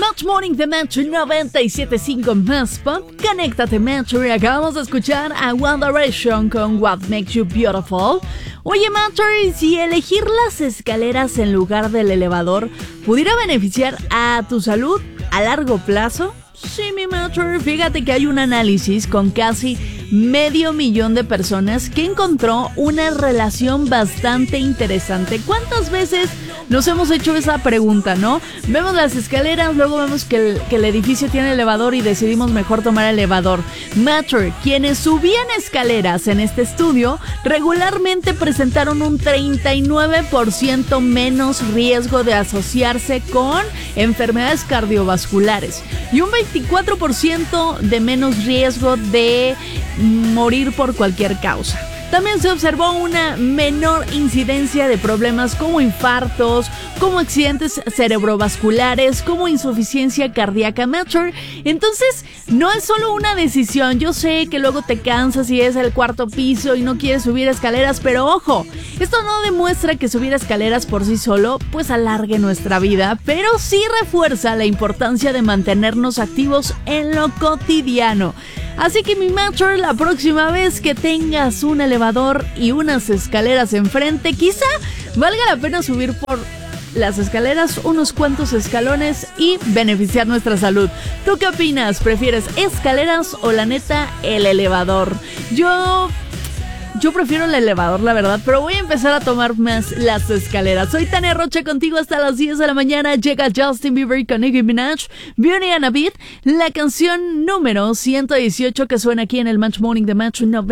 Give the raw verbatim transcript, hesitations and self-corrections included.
Match Morning de Metro noventa y siete punto cinco más pop. Conéctate Metro y acabamos de escuchar a One Direction con What Makes You Beautiful. Oye Metro, si elegir las escaleras en lugar del elevador pudiera beneficiar a tu salud a largo plazo. Sí, mi Metro, fíjate que hay un análisis con casi medio millón de personas que encontró una relación bastante interesante. ¿Cuántas veces nos hemos hecho esa pregunta, no? Vemos las escaleras, luego vemos que el, que el edificio tiene elevador y decidimos mejor tomar el elevador. Matter, quienes subían escaleras en este estudio, regularmente presentaron un treinta y nueve por ciento menos riesgo de asociarse con enfermedades cardiovasculares y un veinticuatro por ciento de menos riesgo de morir por cualquier causa. También se observó una menor incidencia de problemas como infartos, como accidentes cerebrovasculares, como insuficiencia cardíaca. Matter. Entonces, no es solo una decisión. Yo sé que luego te cansas y es el cuarto piso y no quieres subir escaleras, pero ojo, esto no demuestra que subir escaleras por sí solo pues alargue nuestra vida, pero sí refuerza la importancia de mantenernos activos en lo cotidiano. Así que mi Matter, la próxima vez que tengas un elevador y unas escaleras enfrente, quizá valga la pena subir por las escaleras unos cuantos escalones y beneficiar nuestra salud. ¿Tú qué opinas? ¿Prefieres escaleras o la neta el elevador? Yo... Yo prefiero el elevador, la verdad, pero voy a empezar a tomar más las escaleras. Soy Tania Rocha contigo hasta las diez de la mañana. Llega Justin Bieber con Nicki Minaj, Beauty and a Beat, la canción número ciento dieciocho que suena aquí en el Match Morning de Match noventa.